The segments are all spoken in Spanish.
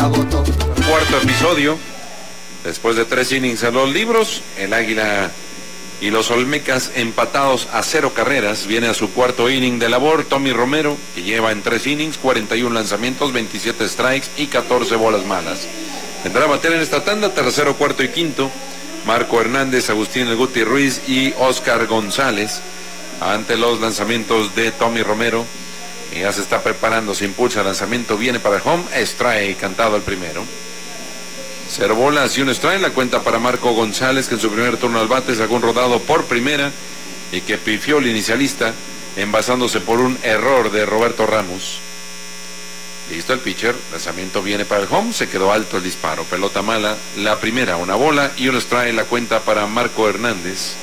botó. Cuarto episodio. Después de 3 innings a los libros, el Águila y los Olmecas empatados a 0 carreras. Viene a su cuarto inning de labor Tommy Romero, que lleva en 3 innings 41 lanzamientos, 27 strikes y 14 bolas malas. Tendrá a bater en esta tanda, tercero, cuarto y quinto, Marco Hernández, Agustín El Guti Ruiz y Oscar González. Ante los lanzamientos de Tommy Romero, que ya se está preparando, se impulsa el lanzamiento, viene para el home, strike cantado el primero. 0 bolas y 1 strike, la cuenta para Marco González, que en su primer turno al bate sacó un rodado por primera y que pifió el inicialista, envasándose por un error de Roberto Ramos. Listo el pitcher, lanzamiento viene para el home, se quedó alto el disparo, pelota mala, la primera, 1 bola y 1 strike, la cuenta para Marco Hernández.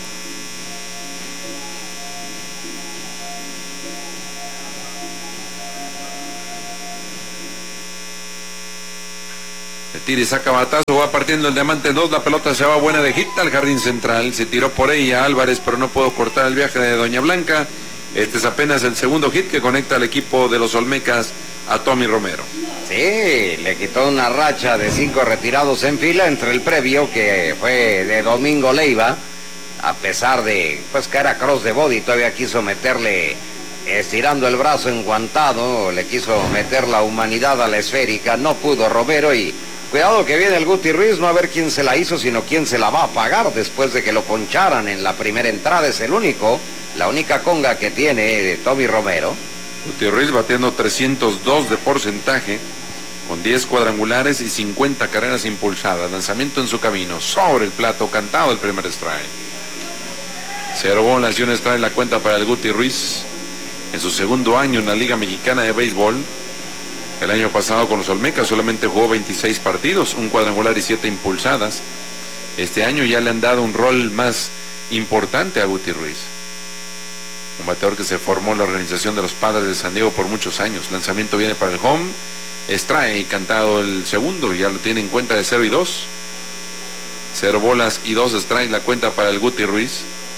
Tira y saca batazo, va partiendo el diamante 2, la pelota se va buena de hit al jardín central, se tiró por ella Álvarez, pero no pudo cortar el viaje de Doña Blanca. Este es apenas el segundo hit que conecta al equipo de los Olmecas a Tommy Romero. Sí, le quitó una racha de 5 retirados en fila entre el previo, que fue de Domingo Leiva, a pesar de pues que era cross de body, todavía quiso meterle, estirando el brazo enguantado, le quiso meter la humanidad a la esférica, no pudo Romero y... Cuidado que viene el Guti Ruiz, no a ver quién se la hizo, sino quién se la va a pagar después de que lo poncharan en la primera entrada. Es la única conga que tiene de Tommy Romero. Guti Ruiz batiendo 302 de porcentaje, con 10 cuadrangulares y 50 carreras impulsadas. Lanzamiento en su camino, sobre el plato, cantado el primer strike. 0 bolas y 1 strike, la cuenta para el Guti Ruiz. En su segundo año en la Liga Mexicana de Béisbol. El año pasado con los Olmecas solamente jugó 26 partidos, un cuadrangular y 7 impulsadas. Este año ya le han dado un rol más importante a Guti Ruiz. Un bateador que se formó en la organización de los Padres de San Diego por muchos años. Lanzamiento viene para el home, strike cantado el segundo, ya lo tiene en cuenta de 0 y 2. 0 bolas y 2 strikes, la cuenta para el Guti Ruiz.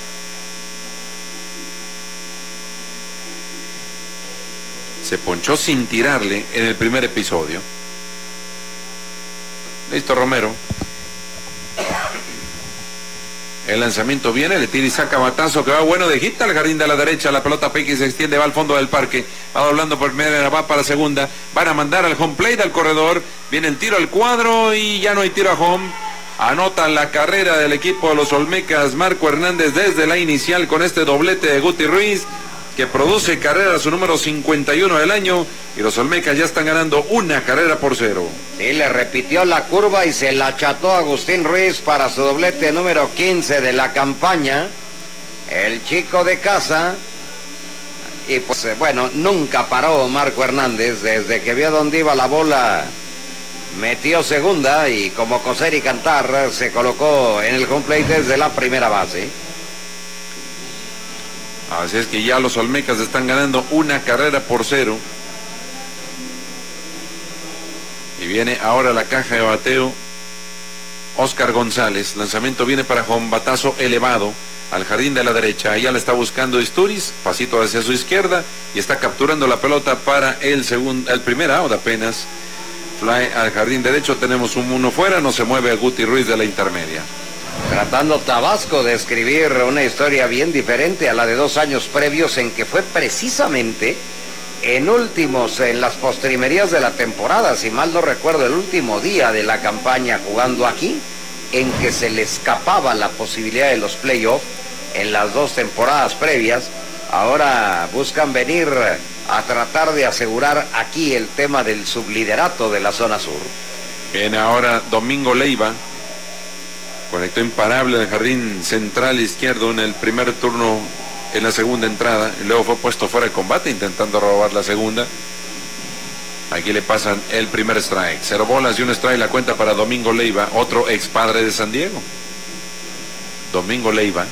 Se ponchó sin tirarle en el primer episodio. Listo Romero. El lanzamiento viene, le tira y saca batazo que va bueno de hit al jardín de la derecha. La pelota pica y se extiende, va al fondo del parque. Va doblando por primera, va para segunda. Van a mandar al home plate, al corredor. Viene el tiro al cuadro y ya no hay tiro a home. Anota la carrera del equipo de los Olmecas Marco Hernández desde la inicial con este doblete de Guti Ruiz, que produce carrera su número 51 del año, y los Olmecas ya están ganando 1-0. Sí, le repitió la curva y se la acható Agustín Ruiz para su doblete número 15 de la campaña, el chico de casa. Y pues bueno, nunca paró Marco Hernández, desde que vio dónde iba la bola, metió segunda y como coser y cantar se colocó en el home plate desde la primera base. Así es que ya los Olmecas están ganando 1-0. Y viene ahora la caja de bateo. Oscar González. Lanzamiento viene para home, batazo elevado al jardín de la derecha. Ya la está buscando Isturiz. Pasito hacia su izquierda. Y está capturando la pelota para el primer out apenas. Fly al jardín derecho. Tenemos un 1 fuera. No se mueve Guti Ruiz de la intermedia. Tratando Tabasco de escribir una historia bien diferente a la de 2 años previos, en que fue precisamente en las postrimerías de la temporada, si mal no recuerdo, el último día de la campaña jugando aquí, en que se le escapaba la posibilidad de los playoffs en las 2 temporadas previas. Ahora buscan venir a tratar de asegurar aquí el tema del subliderato de la zona sur. Viene ahora Domingo Leiva. Conectó imparable al jardín central izquierdo en el primer turno, en la segunda entrada, y luego fue puesto fuera de combate intentando robar la segunda. Aquí le pasan el primer strike. 0 bolas y 1 strike, la cuenta para Domingo Leiva, otro ex padre de San Diego. Domingo Leiva.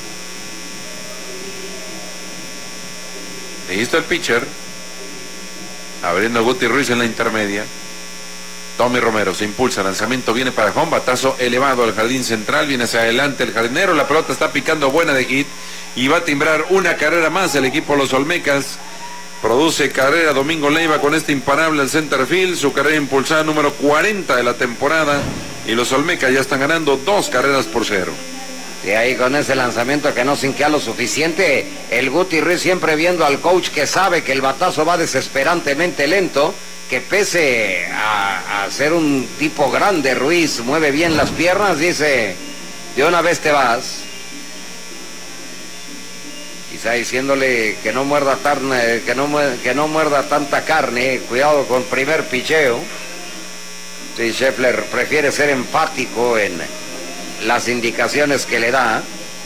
Listo el pitcher. Abriendo Guti Ruiz en la intermedia. Tommy Romero se impulsa, lanzamiento viene para home, batazo elevado al jardín central, viene hacia adelante el jardinero, la pelota está picando buena de hit y va a timbrar 1 carrera más el equipo de los Olmecas Produce carrera Domingo Leiva con este imparable al center field, su carrera impulsada número 40 de la temporada, y los Olmecas ya están ganando 2-0. Y ahí con ese lanzamiento que no sinquea lo suficiente, el Guti Ruiz siempre viendo al coach que sabe que el batazo va desesperantemente lento, que pese a ser un tipo grande, Ruiz mueve bien las piernas, dice, de una vez te vas. Quizá diciéndole que no muerda tanta carne, cuidado con primer picheo. Sí, Scheffler prefiere ser enfático en las indicaciones que le da.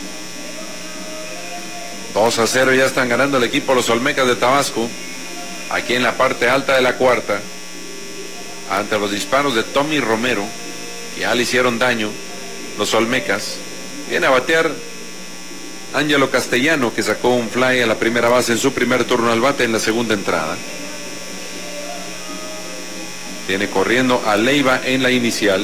2-0 ya están ganando el equipo los Olmecas de Tabasco, aquí en la parte alta de la cuarta, ante los disparos de Tommy Romero, que ya le hicieron daño los Olmecas. Viene a batear Ángelo Castellano, que sacó un fly a la primera base en su primer turno al bate en la segunda entrada. Viene corriendo a Leiva en la inicial.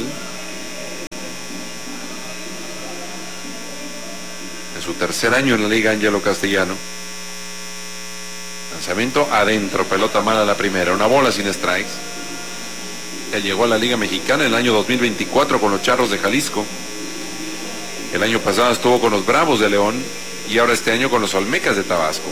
En su tercer año en la liga, Ángelo Castellano. Lanzamiento adentro, pelota mala a la primera, una bola sin strikes. Él llegó a la Liga Mexicana en el año 2024 con los Charros de Jalisco. El año pasado estuvo con los Bravos de León y ahora este año con los Olmecas de Tabasco.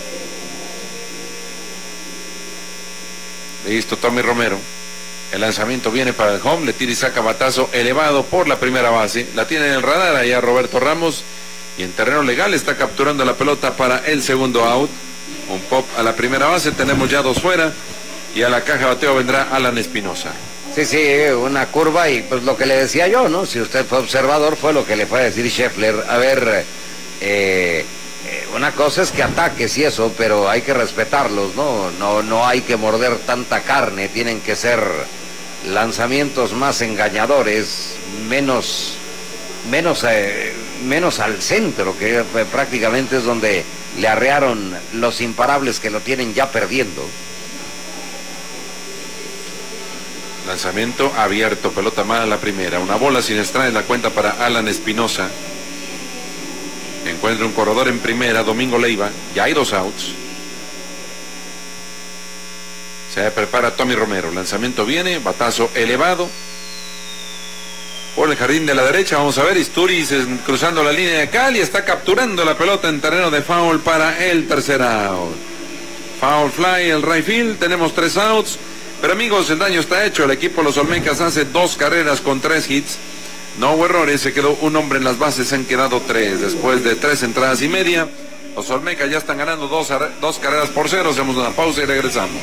Listo, Tommy Romero. El lanzamiento viene para el home, le tira y saca batazo elevado por la primera base. La tiene en el radar allá Roberto Ramos y en terreno legal está capturando la pelota para el segundo out. Un pop a la primera base, tenemos ya 2 fuera y a la caja de bateo vendrá Alan Espinosa. Sí, una curva y pues lo que le decía yo, ¿no? Si usted fue observador, fue lo que le fue a decir Scheffler. A ver, una cosa es que ataques y eso, pero hay que respetarlos, ¿no? No hay que morder tanta carne, tienen que ser lanzamientos más engañadores, menos al centro, que prácticamente es donde le arrearon los imparables que lo tienen ya perdiendo. Lanzamiento abierto, pelota mala la primera, una bola sin strike en la cuenta para Alan Espinosa. Encuentra un corredor en primera, Domingo Leiva, ya hay 2 outs. Se prepara Tommy Romero, lanzamiento viene, batazo elevado por el jardín de la derecha. Vamos a ver, Isturiz cruzando la línea de cal y está capturando la pelota en terreno de foul para el tercer out. Foul fly, el right field, tenemos 3 outs. Pero amigos, el daño está hecho. El equipo de los Olmecas hace 2 carreras con 3 hits. No hubo errores, se quedó un hombre en las bases, se han quedado 3. Después de 3 entradas y media, los Olmecas ya están ganando 2 carreras por 0. Hacemos una pausa y regresamos.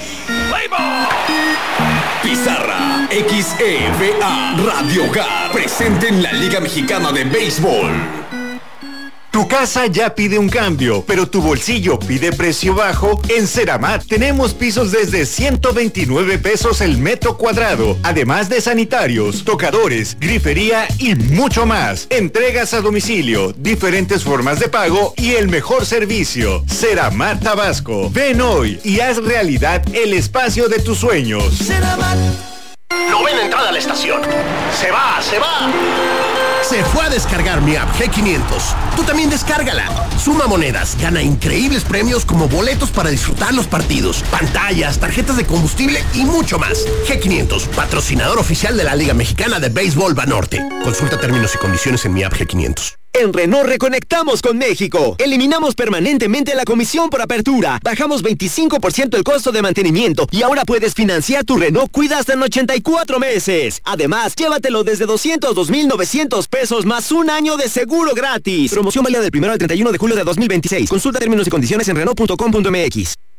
Pizarra XEVA Radio Hogar presente en la Liga Mexicana de Béisbol. Tu casa ya pide un cambio, pero tu bolsillo pide precio bajo. En Ceramat tenemos pisos desde 129 pesos el metro cuadrado, además de sanitarios, tocadores, grifería y mucho más. Entregas a domicilio, diferentes formas de pago y el mejor servicio. Ceramat Tabasco. Ven hoy y haz realidad el espacio de tus sueños. Ceramat. Novena entrada a la estación. Se va. Se fue a descargar mi app G500. Tú también descárgala. Suma monedas, gana increíbles premios como boletos para disfrutar los partidos, pantallas, tarjetas de combustible y mucho más. G500, patrocinador oficial de la Liga Mexicana de Béisbol Banorte. Consulta términos y condiciones en mi app G500. En Renault reconectamos con México. Eliminamos permanentemente la comisión por apertura. Bajamos 25% el costo de mantenimiento y ahora puedes financiar tu Renault Cuida hasta en 84 meses. Además, llévatelo desde 202,900 pesos más un año de seguro gratis. Promoción válida del 1 al 31 de julio de 2026. Consulta términos y condiciones en Renault.com.mx.